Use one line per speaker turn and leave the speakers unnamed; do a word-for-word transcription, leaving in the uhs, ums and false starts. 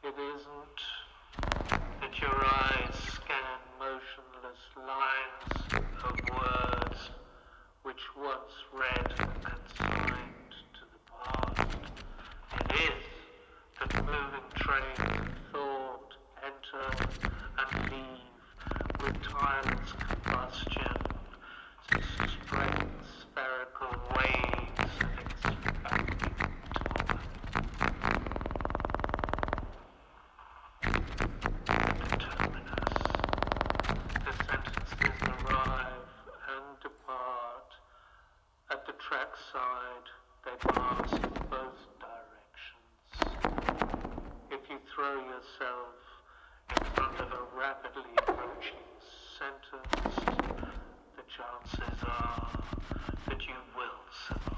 it isn't that your eyes scan motionless lines of words which once